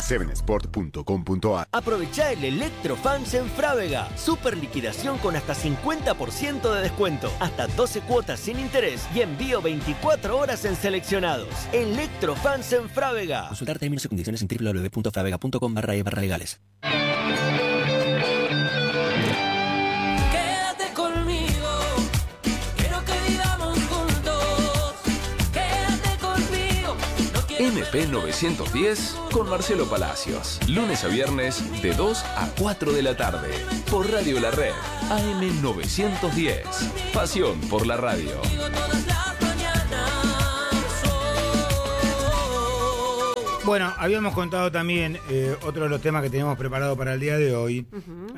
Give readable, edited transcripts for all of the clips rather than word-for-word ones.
7sport.com.ar. Aprovechá el Electrofans en Frávega. Super liquidación con hasta 50% de descuento, hasta 12 cuotas sin interés y envío 24 horas en seleccionados. Electrofans en Frávega. Consultar términos y condiciones en www.fravega.com/legales. Quédate conmigo, quiero que vivamos juntos. Quédate conmigo. MP 910 con Marcelo Palacios. Lunes a viernes de 2 a 4 de la tarde. Por Radio La Red. AM 910. Pasión por la radio. Bueno, habíamos contado también otro de los temas que teníamos preparado para el día de hoy.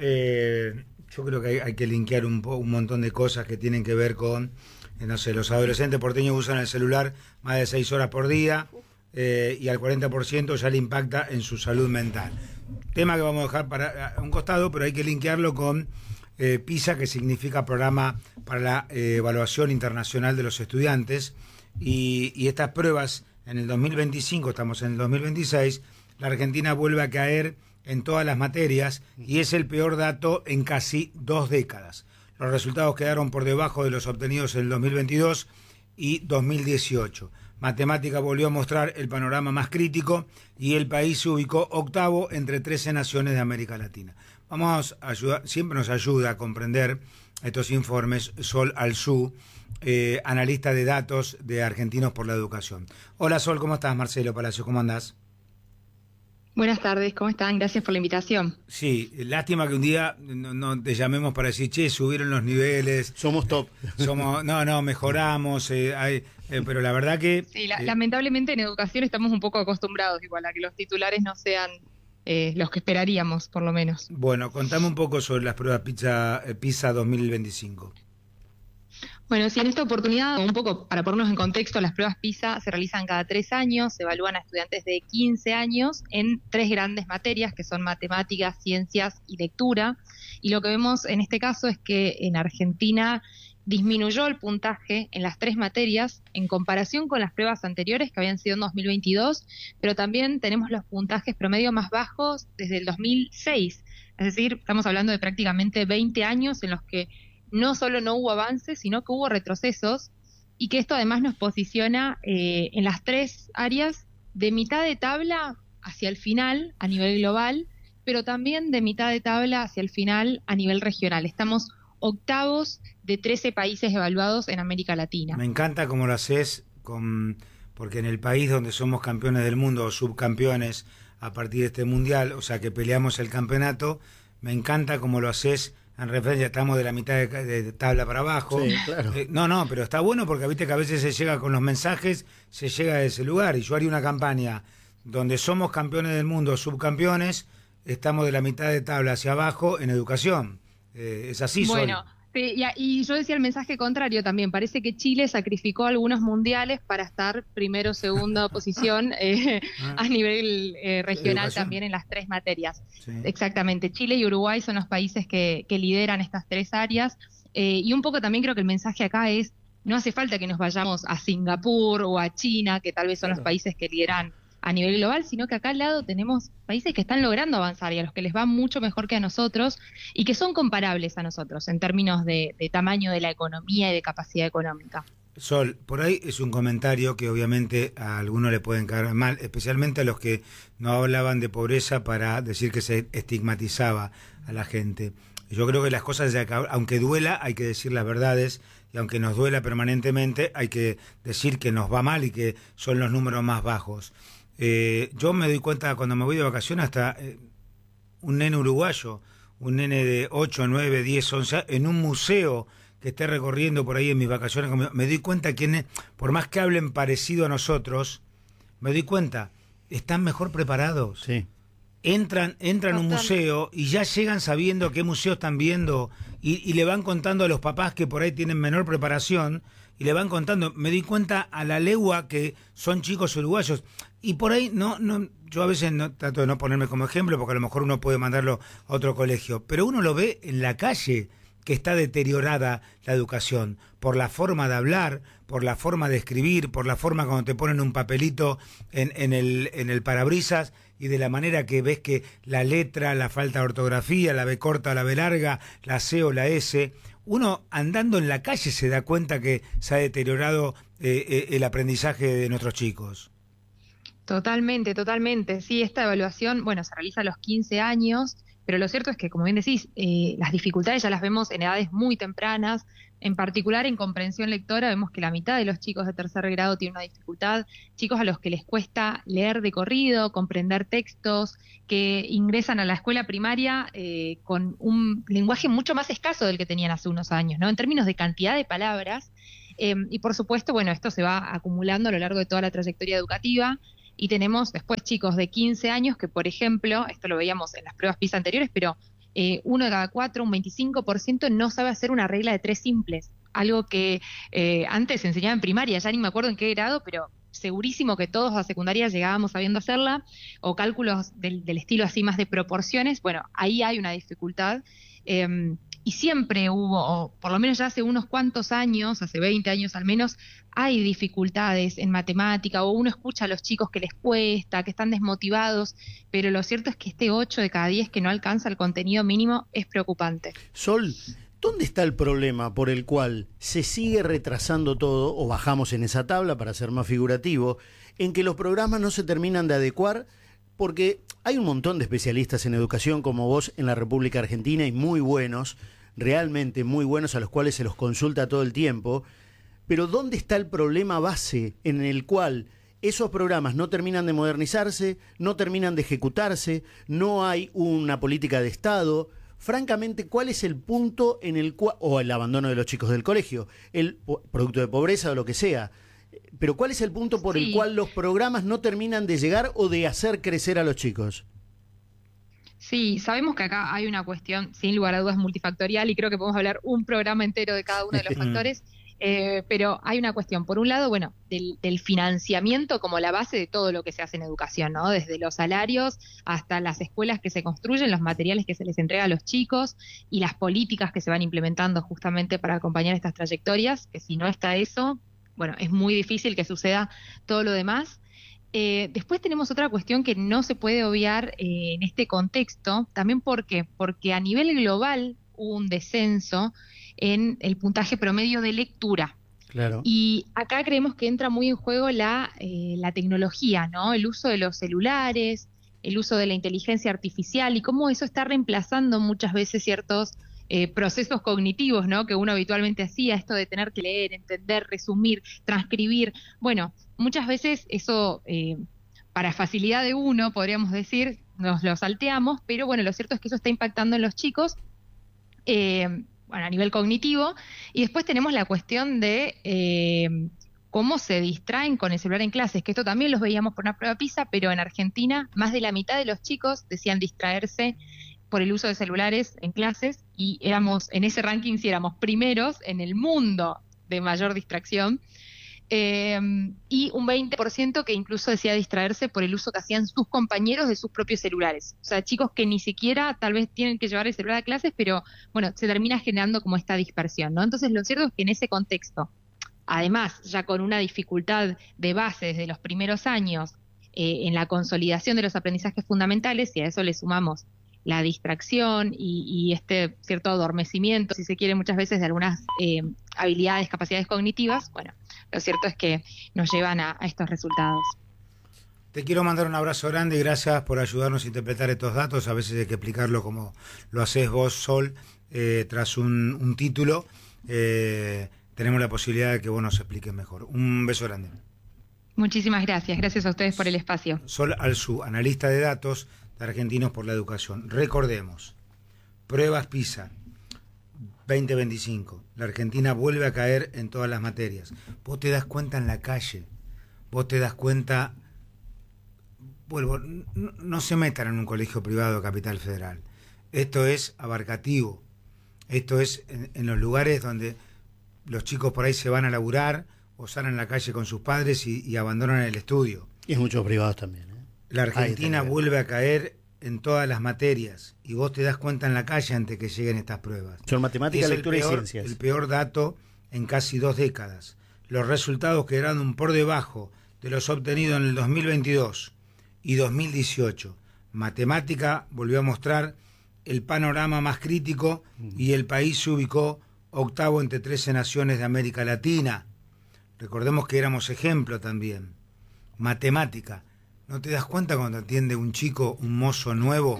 Yo creo que hay que linkear un montón de cosas que tienen que ver con, no sé, los adolescentes porteños usan el celular más de 6 horas por día y al 40% ya le impacta en su salud mental. Tema que vamos a dejar para un costado, pero hay que linkearlo con PISA, que significa Programa para la Evaluación Internacional de los Estudiantes, y estas pruebas. En el 2025, estamos en el 2026, la Argentina vuelve a caer en todas las materias y es el peor dato en casi 2 décadas. Los resultados quedaron por debajo de los obtenidos en el 2022 y 2018. Matemática volvió a mostrar el panorama más crítico y el país se ubicó octavo entre 13 naciones de América Latina. Vamos a ayudar, siempre nos ayuda a comprender estos informes Sol Alzú, analista de datos de Argentinos por la Educación. Hola Sol, ¿cómo estás? Marcelo Palacio, ¿cómo andás? Buenas tardes, ¿cómo están? Gracias por la invitación. Sí, lástima que un día no te llamemos para decir, che, subieron los niveles. Somos top. Mejoramos, pero la verdad que... Sí, lamentablemente en educación estamos un poco acostumbrados igual a que los titulares no sean los que esperaríamos, por lo menos. Bueno, contame un poco sobre las pruebas PISA 2025. Bueno, sí, en esta oportunidad, un poco para ponernos en contexto, las pruebas PISA se realizan cada 3 años, se evalúan a estudiantes de 15 años en 3 grandes materias, que son matemáticas, ciencias y lectura. Y lo que vemos en este caso es que en Argentina disminuyó el puntaje en las 3 materias en comparación con las pruebas anteriores que habían sido en 2022, pero también tenemos los puntajes promedio más bajos desde el 2006. Es decir, estamos hablando de prácticamente 20 años en los que no solo no hubo avances, sino que hubo retrocesos, y que esto además nos posiciona en las 3 áreas de mitad de tabla hacia el final a nivel global, pero también de mitad de tabla hacia el final a nivel regional. Estamos octavos de 13 países evaluados en América Latina. Me encanta cómo lo haces, porque en el país donde somos campeones del mundo o subcampeones a partir de este mundial, o sea que peleamos el campeonato, me encanta cómo lo haces. En referencia, estamos de la mitad de tabla para abajo. Sí, claro. Pero está bueno porque viste que a veces se llega con los mensajes, se llega a ese lugar. Y yo haría una campaña donde somos campeones del mundo, subcampeones, estamos de la mitad de tabla hacia abajo en educación. Es así, bueno, Sol. Sí, y yo decía el mensaje contrario también. Parece que Chile sacrificó algunos mundiales para estar primero, segunda posición a nivel regional educación. También en las 3 materias. Sí. Exactamente. Chile y Uruguay son los países que lideran estas 3 áreas. Y un poco también creo que el mensaje acá es, no hace falta que nos vayamos a Singapur o a China, que tal vez son los países que lideran a nivel global, sino que acá al lado tenemos países que están logrando avanzar y a los que les va mucho mejor que a nosotros y que son comparables a nosotros en términos de tamaño de la economía y de capacidad económica. Sol, por ahí es un comentario que obviamente a algunos le pueden caer mal, especialmente a los que no hablaban de pobreza para decir que se estigmatizaba a la gente. Yo creo que las cosas, aunque duela, hay que decir las verdades, y aunque nos duela permanentemente, hay que decir que nos va mal y que son los números más bajos. Yo me doy cuenta cuando me voy de vacaciones, hasta un nene uruguayo, un nene de 8, 9, 10, 11, en un museo que esté recorriendo por ahí en mis vacaciones, me doy cuenta que por más que hablen parecido a nosotros, me doy cuenta, están mejor preparados. Sí. Entran a un museo y ya llegan sabiendo qué museo están viendo y le van contando a los papás que por ahí tienen menor preparación y le van contando. Me di cuenta a la legua que son chicos uruguayos y por ahí yo a veces trato de no ponerme como ejemplo porque a lo mejor uno puede mandarlo a otro colegio, pero uno lo ve en la calle que está deteriorada la educación, por la forma de hablar, por la forma de escribir, por la forma cuando te ponen un papelito en el parabrisas, y de la manera que ves que la letra, la falta de ortografía, la B corta, la B larga, la C o la S, uno andando en la calle se da cuenta que se ha deteriorado el aprendizaje de nuestros chicos. Totalmente, totalmente. Sí, esta evaluación, bueno, se realiza a los 15 años, pero lo cierto es que, como bien decís, las dificultades ya las vemos en edades muy tempranas. En particular, en comprensión lectora, vemos que la mitad de los chicos de tercer grado tienen una dificultad. Chicos a los que les cuesta leer de corrido, comprender textos, que ingresan a la escuela primaria con un lenguaje mucho más escaso del que tenían hace unos años, ¿no? En términos de cantidad de palabras. Y por supuesto, bueno, esto se va acumulando a lo largo de toda la trayectoria educativa. Y tenemos después chicos de 15 años que, por ejemplo, esto lo veíamos en las pruebas PISA anteriores, pero 1 de cada 4, un 25%, no sabe hacer una regla de 3 simples. Algo que antes se enseñaba en primaria, ya ni me acuerdo en qué grado, pero segurísimo que todos a secundaria llegábamos sabiendo hacerla, o cálculos del estilo así más de proporciones. Bueno, ahí hay una dificultad. Y siempre hubo, o por lo menos ya hace unos cuantos años, hace 20 años al menos, hay dificultades en matemática, o uno escucha a los chicos que les cuesta, que están desmotivados, pero lo cierto es que este 8 de cada 10 que no alcanza el contenido mínimo es preocupante. Sol, ¿dónde está el problema por el cual se sigue retrasando todo, o bajamos en esa tabla para ser más figurativo, en que los programas no se terminan de adecuar? Porque hay un montón de especialistas en educación como vos en la República Argentina, y muy buenos, realmente muy buenos, a los cuales se los consulta todo el tiempo, pero ¿dónde está el problema base en el cual esos programas no terminan de modernizarse, no terminan de ejecutarse, no hay una política de Estado? Francamente, ¿cuál es el punto en el cual, o el abandono de los chicos del colegio, el producto de pobreza o lo que sea, pero cuál es el punto por el cual los programas no terminan de llegar o de hacer crecer a los chicos? Sí, sabemos que acá hay una cuestión, sin lugar a dudas, multifactorial, y creo que podemos hablar un programa entero de cada uno de los factores, pero hay una cuestión, por un lado, bueno, del financiamiento como la base de todo lo que se hace en educación, ¿no? Desde los salarios hasta las escuelas que se construyen, los materiales que se les entrega a los chicos y las políticas que se van implementando justamente para acompañar estas trayectorias, que si no está eso, bueno, es muy difícil que suceda todo lo demás. Después tenemos otra cuestión que no se puede obviar en este contexto, también porque a nivel global hubo un descenso en el puntaje promedio de lectura. Claro. Y acá creemos que entra muy en juego la tecnología, ¿no? El uso de los celulares, el uso de la inteligencia artificial y cómo eso está reemplazando muchas veces ciertos procesos cognitivos, ¿no? Que uno habitualmente hacía, esto de tener que leer, entender, resumir, transcribir. Bueno, muchas veces eso, para facilidad de uno, podríamos decir, nos lo salteamos, pero bueno, lo cierto es que eso está impactando en los chicos, bueno, a nivel cognitivo. Y después tenemos la cuestión de cómo se distraen con el celular en clases, que esto también los veíamos por una prueba PISA, pero en Argentina más de la mitad de los chicos decían distraerse por el uso de celulares en clases, y éramos, en ese ranking, sí éramos primeros en el mundo de mayor distracción, y un 20% que incluso decía distraerse por el uso que hacían sus compañeros de sus propios celulares. O sea, chicos que ni siquiera tal vez tienen que llevar el celular a clases, pero bueno, se termina generando como esta dispersión, ¿no? Entonces lo cierto es que en ese contexto, además ya con una dificultad de base desde los primeros años en la consolidación de los aprendizajes fundamentales, y a eso le sumamos la distracción y este cierto adormecimiento, si se quiere, muchas veces de algunas habilidades, capacidades cognitivas, bueno, lo cierto es que nos llevan a estos resultados. Te quiero mandar un abrazo grande y gracias por ayudarnos a interpretar estos datos. A veces hay que explicarlo como lo haces vos, Sol, tras un título. Tenemos la posibilidad de que vos nos expliques mejor. Un beso grande. Muchísimas gracias. Gracias a ustedes por el espacio. Sol Alzú, analista de datos de Argentinos por la Educación. Recordemos, pruebas PISA 2025. La Argentina vuelve a caer en todas las materias. Vos te das cuenta en la calle, vos te das cuenta. Vuelvo, no se metan en un colegio privado de Capital Federal. Esto es abarcativo. Esto es en los lugares donde los chicos por ahí se van a laburar o salen a la calle con sus padres y abandonan el estudio. Y en muchos privados también. La Argentina vuelve a caer en todas las materias y vos te das cuenta en la calle antes que lleguen estas pruebas. Son matemáticas, lectura y ciencias. El peor dato en casi 2 décadas. Los resultados quedaron por debajo de los obtenidos en el 2022 y 2018. Matemática volvió a mostrar el panorama más crítico y el país se ubicó octavo entre 13 naciones de América Latina. Recordemos que éramos ejemplo también. Matemática. ¿No te das cuenta cuando atiende un chico, un mozo nuevo?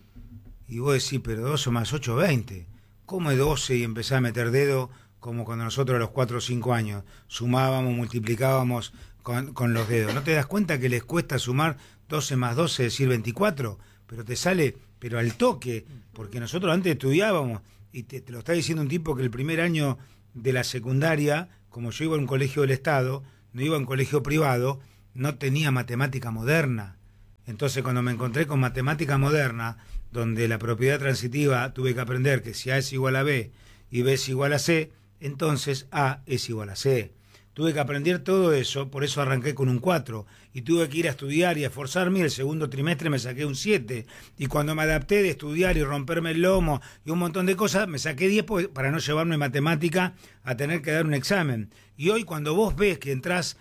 Y vos decís, pero 12 más 8, 20. ¿Cómo es 12 y empezás a meter dedo como cuando nosotros a los 4 o 5 años sumábamos, multiplicábamos con los dedos? ¿No te das cuenta que les cuesta sumar 12 más 12, decir 24? Pero te sale, pero al toque, porque nosotros antes estudiábamos, y te lo está diciendo un tipo que el primer año de la secundaria, como yo iba a un colegio del Estado, no iba a un colegio privado, no tenía matemática moderna. Entonces cuando me encontré con matemática moderna, donde la propiedad transitiva tuve que aprender que si A es igual a B y B es igual a C, entonces A es igual a C. Tuve que aprender todo eso, por eso arranqué con un 4, y tuve que ir a estudiar y a esforzarme, y el segundo trimestre me saqué un 7, y cuando me adapté de estudiar y romperme el lomo y un montón de cosas, me saqué 10 para no llevarme matemática a tener que dar un examen. Y hoy cuando vos ves que entrás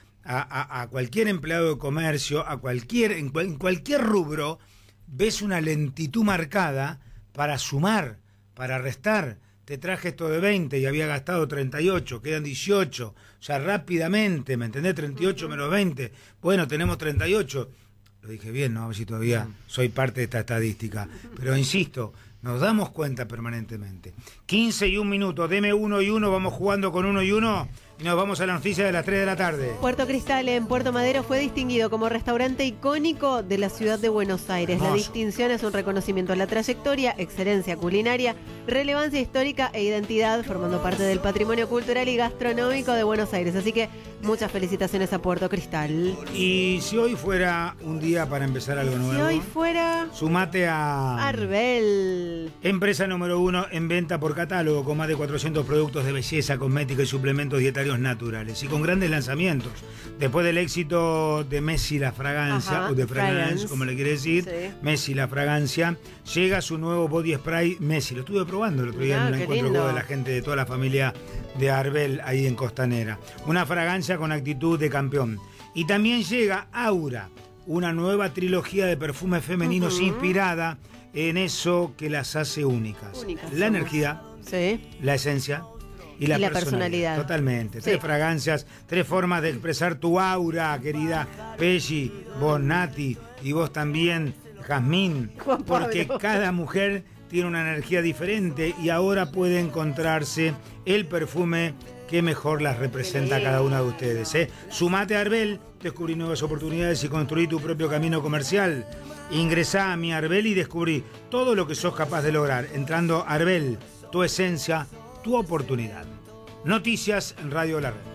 a cualquier empleado de comercio, en cualquier rubro, ves una lentitud marcada para sumar, para restar. Te traje esto de 20 y había gastado 38, quedan 18. O sea, rápidamente, ¿me entendés? 38 menos 20. Bueno, tenemos 38. Lo dije bien, ¿no? A ver si todavía soy parte de esta estadística. Pero insisto, nos damos cuenta permanentemente. 15 y 1 minuto, deme 1 y 1, vamos jugando con 1 y 1. Y nos vamos a la noticia de las 3 de la tarde. Puerto Cristal en Puerto Madero fue distinguido como restaurante icónico de la ciudad de Buenos Aires. Hermoso. La distinción es un reconocimiento a la trayectoria, excelencia culinaria, relevancia histórica e identidad, formando parte del patrimonio cultural y gastronómico de Buenos Aires. Así que muchas felicitaciones a Puerto Cristal. Y si hoy fuera un día para empezar algo nuevo, Si hoy fuera sumate a Arbel. Empresa número 1 en venta por catálogo, con más de 400 productos de belleza, cosmética y suplementos dietarios naturales, y con grandes lanzamientos. Después del éxito de Messi la fragancia, o de Fragrance, como le quiere decir, sí. Messi la fragancia, llega su nuevo body spray Messi. Lo estuve probando el otro día en un qué encuentro lindo. de la gente de toda la familia de Arbel ahí en Costanera. Una fragancia con actitud de campeón. Y también llega Aura, una nueva trilogía de perfumes femeninos inspirada en eso que las hace únicas. La energía, Sí. la esencia y la personalidad. Totalmente. Sí. 3 fragancias, 3 formas de expresar tu aura, querida Pelli, vos Nati y vos también, Jazmín. Juan Pablo. Porque cada mujer tiene una energía diferente y ahora puede encontrarse el perfume que mejor las representa a cada una de ustedes. Sumate a Arbel, descubrí nuevas oportunidades y construí tu propio camino comercial. Ingresá a mi Arbel y descubrí todo lo que sos capaz de lograr. Entrando a Arbel, tu esencia, tu oportunidad. Noticias en Radio La Red.